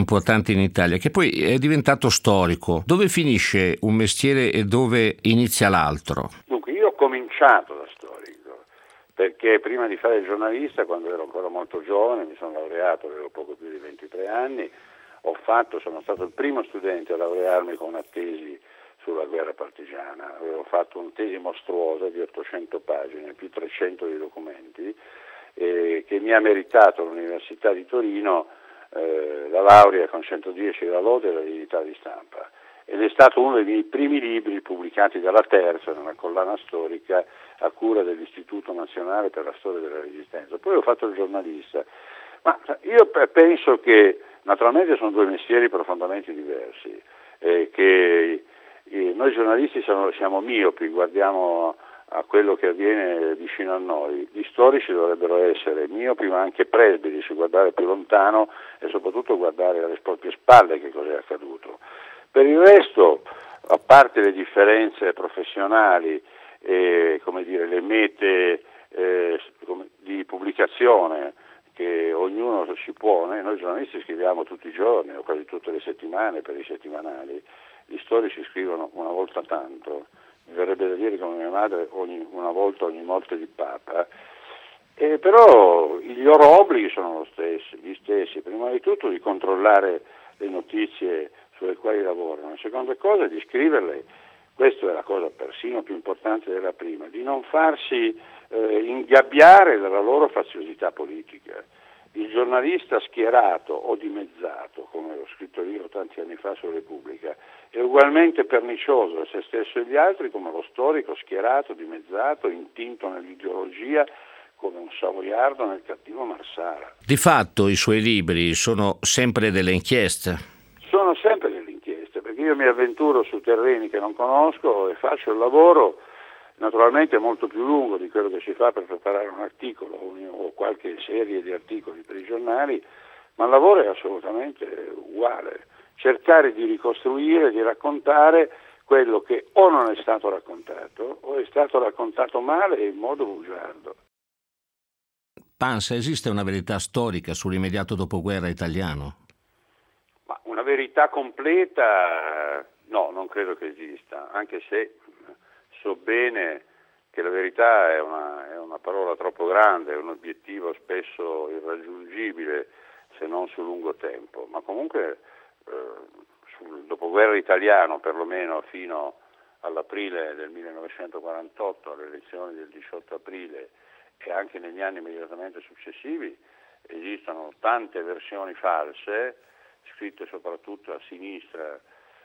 importante in Italia, che poi è diventato storico. Dove finisce un mestiere e dove inizia l'altro? Dunque, io ho cominciato da storico, perché prima di fare il giornalista, quando ero ancora molto giovane, mi sono laureato, avevo poco più di 23 anni, sono stato il primo studente a laurearmi con una tesi sulla guerra partigiana. Avevo fatto una tesi mostruosa di 800 pagine, più 300 di documenti, che mi ha meritato all'Università di Torino la laurea con 110 la lode e la dignità di stampa. Ed è stato uno dei miei primi libri pubblicati dalla Terza, nella collana storica, a cura dell'Istituto Nazionale per la Storia della Resistenza. Poi ho fatto il giornalista. Ma io penso che naturalmente sono due mestieri profondamente diversi, che noi giornalisti siamo miopi, guardiamo a quello che avviene vicino a noi. Gli storici dovrebbero essere miopi ma anche presbiti, guardare più lontano e soprattutto guardare alle proprie spalle che cosa è accaduto. Per il resto, a parte le differenze professionali e le mete di pubblicazione che ognuno si pone, noi giornalisti scriviamo tutti i giorni o quasi tutte le settimane per i settimanali, gli storici scrivono una volta tanto, mi verrebbe da dire come mia madre una volta ogni morte di Papa, però i loro obblighi sono gli stessi, prima di tutto di controllare le notizie sulle quali lavorano, la seconda cosa è di scriverle, questa è la cosa persino più importante della prima, di non farsi ingabbiare dalla loro faziosità politica. Il giornalista schierato o dimezzato, come ho scritto io tanti anni fa su Repubblica, è ugualmente pernicioso a se stesso e agli altri come lo storico schierato, dimezzato, intinto nell'ideologia, come un savoiardo nel cattivo Marsala. Di fatto i suoi libri sono sempre delle inchieste? Sono sempre delle inchieste, perché io mi avventuro su terreni che non conosco e faccio il lavoro naturalmente molto più lungo di quello che si fa per preparare un articolo o qualche serie di articoli per i giornali, ma il lavoro è assolutamente uguale. Cercare di ricostruire, di raccontare quello che o non è stato raccontato o è stato raccontato male e in modo bugiardo. Pansa, esiste una verità storica sull'immediato dopoguerra italiano? Ma una verità completa no, non credo che esista, anche se so bene che la verità è una parola troppo grande, è un obiettivo spesso irraggiungibile se non su lungo tempo, ma comunque sul dopoguerra italiano, perlomeno fino all'aprile del 1948, alle elezioni del 18 aprile e anche negli anni immediatamente successivi, esistono tante versioni false, scritte soprattutto a sinistra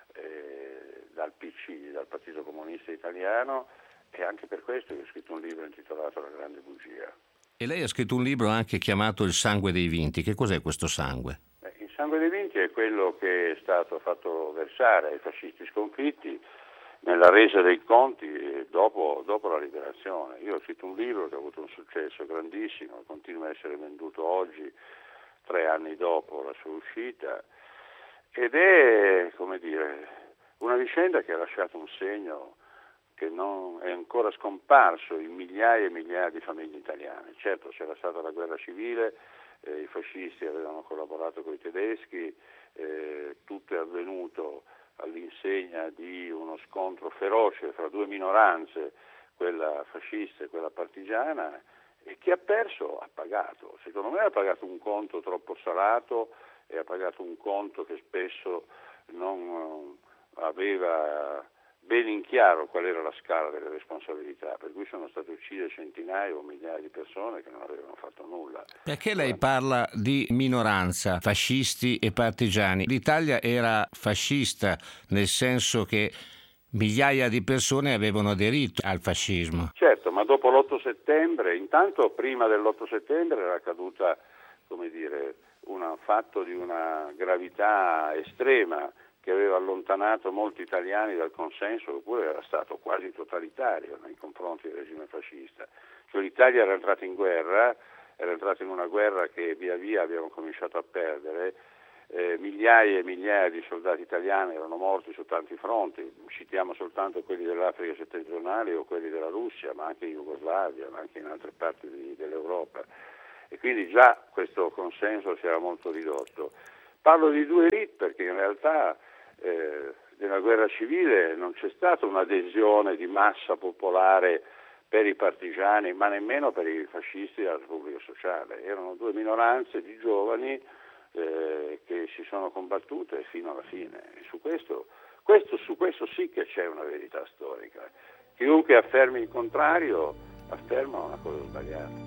dal PC, dal Partito Comunista Italiano, e anche per questo io ho scritto un libro intitolato La grande bugia. E lei ha scritto un libro anche chiamato Il sangue dei vinti. Che cos'è questo sangue? Il sangue dei vinti è quello che è stato fatto versare ai fascisti sconfitti nella resa dei conti dopo la liberazione. Io ho scritto un libro che ha avuto un successo grandissimo, continua a essere venduto oggi, 3 anni dopo la sua uscita, ed è, una vicenda che ha lasciato un segno che non è ancora scomparso in migliaia e migliaia di famiglie italiane. Certo, c'era stata la guerra civile, i fascisti avevano collaborato con i tedeschi, tutto è avvenuto all'insegna di uno scontro feroce fra due minoranze, quella fascista e quella partigiana, e chi ha perso ha pagato. Secondo me ha pagato un conto troppo salato e ha pagato un conto che spesso non aveva ben in chiaro qual era la scala delle responsabilità, per cui sono state uccise centinaia o migliaia di persone che non avevano fatto nulla. Perché lei parla di minoranza, fascisti e partigiani? L'Italia era fascista nel senso che migliaia di persone avevano aderito al fascismo. Certo, ma dopo l'8 settembre, intanto prima dell'8 settembre era accaduta, un fatto di una gravità estrema che aveva allontanato molti italiani dal consenso, oppure era stato quasi totalitario nei confronti del regime fascista. Cioè l'Italia era entrata in guerra, era entrata in una guerra che via via abbiamo cominciato a perdere, migliaia e migliaia di soldati italiani erano morti su tanti fronti, citiamo soltanto quelli dell'Africa settentrionale o quelli della Russia, ma anche in Jugoslavia, ma anche in altre parti dell'Europa, e quindi già questo consenso si era molto ridotto. Parlo di due élite perché in realtà nella guerra civile non c'è stata un'adesione di massa popolare per i partigiani, ma nemmeno per i fascisti della Repubblica Sociale. Erano due minoranze di giovani che si sono combattute fino alla fine. E su questo sì che c'è una verità storica. Chiunque affermi il contrario afferma una cosa sbagliata.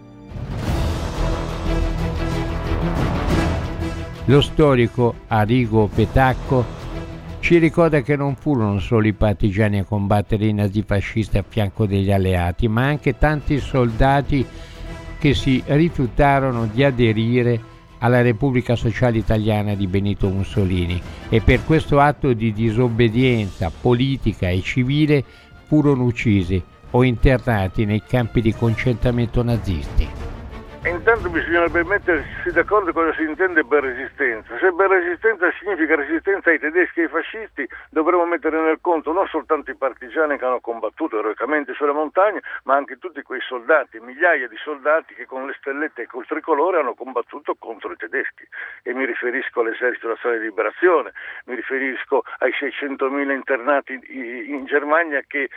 Lo storico Arrigo Petacco ci ricorda che non furono solo i partigiani a combattere i nazifascisti a fianco degli alleati, ma anche tanti soldati che si rifiutarono di aderire alla Repubblica Sociale Italiana di Benito Mussolini e per questo atto di disobbedienza politica e civile furono uccisi o internati nei campi di concentramento nazisti. Intanto bisognerebbe mettersi d'accordo cosa si intende per resistenza. Se per resistenza significa resistenza ai tedeschi e ai fascisti, dovremmo mettere nel conto non soltanto i partigiani che hanno combattuto eroicamente sulle montagne, ma anche tutti quei soldati, migliaia di soldati che con le stellette e col tricolore hanno combattuto contro i tedeschi. E mi riferisco all'esercito nazionale di liberazione, mi riferisco ai 600.000 internati in Germania che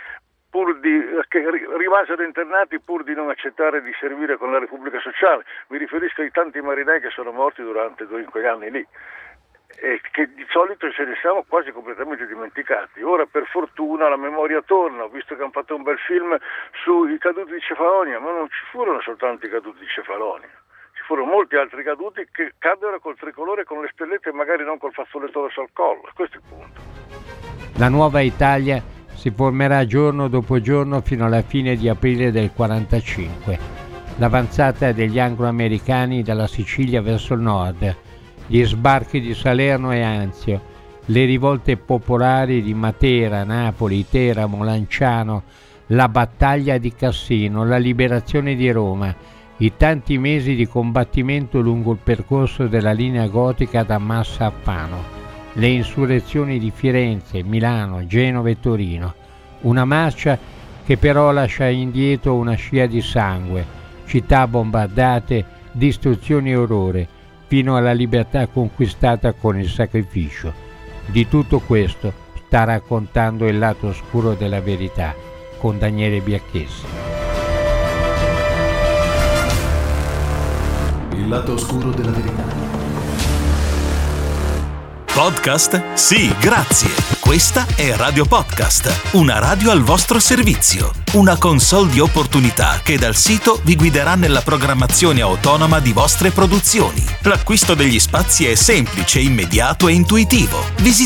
rimasero internati pur di non accettare di servire con la Repubblica Sociale. Mi riferisco ai tanti marinai che sono morti durante quegli anni lì e che di solito ce ne siamo quasi completamente dimenticati. Ora per fortuna la memoria torna, ho visto che hanno fatto un bel film sui caduti di Cefalonia, ma non ci furono soltanto i caduti di Cefalonia, ci furono molti altri caduti che caddero col tricolore, con le stellette e magari non col fazzoletto rosso al collo. Questo è il punto. La nuova Italia si formerà giorno dopo giorno fino alla fine di aprile del 1945. L'avanzata degli anglo-americani dalla Sicilia verso il nord, gli sbarchi di Salerno e Anzio, le rivolte popolari di Matera, Napoli, Teramo, Lanciano, la battaglia di Cassino, la liberazione di Roma, i tanti mesi di combattimento lungo il percorso della linea gotica da Massa a Fano, le insurrezioni di Firenze, Milano, Genova e Torino, una marcia che però lascia indietro una scia di sangue, città bombardate, distruzioni e orrore, fino alla libertà conquistata con il sacrificio. Di tutto questo sta raccontando Il lato oscuro della verità con Daniele Biacchessi. Il lato oscuro della verità. Podcast? Sì, grazie. Questa è Radio Podcast, una radio al vostro servizio, una console di opportunità che dal sito vi guiderà nella programmazione autonoma di vostre produzioni. L'acquisto degli spazi è semplice, immediato e intuitivo. Visitate